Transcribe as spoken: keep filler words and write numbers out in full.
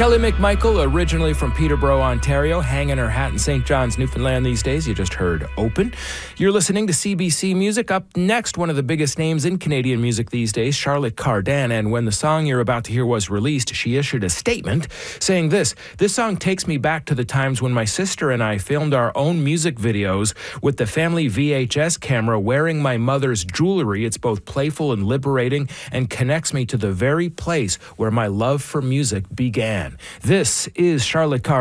Kelly McMichael, originally from Peterborough, Ontario, hanging her hat in Saint John's, Newfoundland these days. You just heard Open. You're listening to C B C Music. Up next, one of the biggest names in Canadian music these days, Charlotte Cardin. And when the song you're about to hear was released, she issued a statement saying this: "This song takes me back to the times when my sister and I filmed our own music videos with the family V H S camera wearing my mother's jewelry. It's both playful and liberating and connects me to the very place where my love for music began." This is Charlotte Cardin.